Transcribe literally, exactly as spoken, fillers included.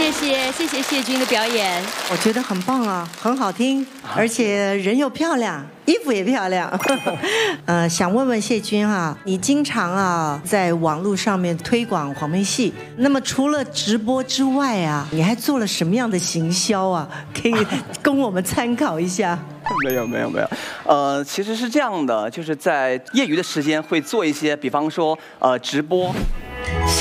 谢谢谢谢谢君的表演， 我觉得很棒啊，很好听，而且人又漂亮，衣服也漂亮。呃，想问问谢君啊，你经常啊在网络上面推广黄梅戏，那么除了直播之外啊，你还做了什么样的行销啊？可以供我们参考一下。 没有没有没有，呃，其实是这样的，就是在业余的时间会做一些，比方说呃直播，